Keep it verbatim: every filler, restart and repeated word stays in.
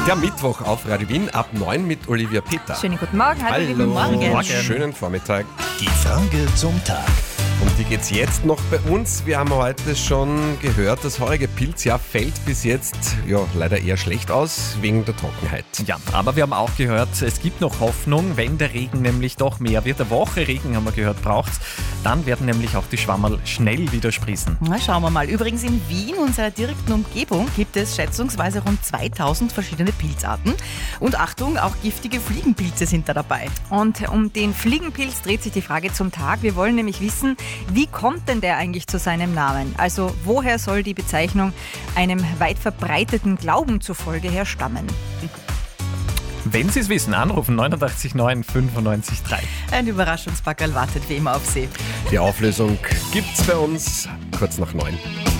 Der Mittwoch auf Radio Wien ab neun mit Olivia Peter. Schönen guten Morgen. Hallo, guten Morgen. Morgen. Schönen Vormittag. Die Frage zum Tag. Um die geht's jetzt noch bei uns. Wir haben heute schon gehört, das heurige Pilzjahr fällt bis jetzt ja leider eher schlecht aus, wegen der Trockenheit. Ja, aber wir haben auch gehört, es gibt noch Hoffnung, wenn der Regen nämlich doch mehr wird. Eine Woche Regen, haben wir gehört, braucht's. Dann werden nämlich auch die Schwammerl schnell wieder sprießen. Na, schauen wir mal. Übrigens in Wien, unserer direkten Umgebung, gibt es schätzungsweise rund zweitausend verschiedene Pilzarten. Und Achtung, auch giftige Fliegenpilze sind da dabei. Und um den Fliegenpilz dreht sich die Frage zum Tag. Wir wollen nämlich wissen, wie kommt denn der eigentlich zu seinem Namen? Also woher soll die Bezeichnung einem weit verbreiteten Glauben zufolge herstammen? Wenn Sie es wissen, anrufen neun acht neun fünfundneunzig drei. Ein Überraschungspackerl wartet wie immer auf Sie. Die Auflösung gibt's bei uns kurz nach neun.